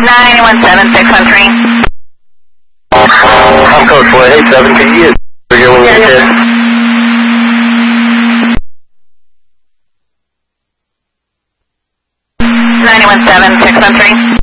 917-613. I'm code 487. Could you use here when you get there? 917-613.